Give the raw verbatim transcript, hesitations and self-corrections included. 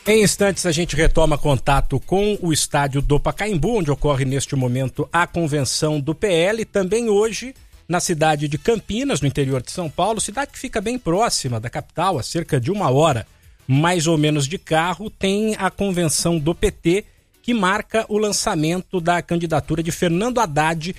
Em instantes a gente retoma contato com o estádio do Pacaembu, onde ocorre neste momento a convenção do P L. Também hoje na cidade de Campinas, no interior de São Paulo, cidade que fica bem próxima da capital, a cerca de uma hora mais ou menos de carro, tem a convenção do P T, que marca o lançamento da candidatura de Fernando Haddad